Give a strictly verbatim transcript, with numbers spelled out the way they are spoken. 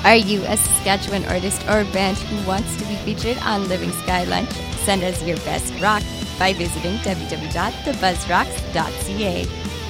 Are you a Saskatchewan artist or band who wants to be featured on Living Sky Lunch? Send us your best rock by visiting w w w dot the buzz rocks dot c a.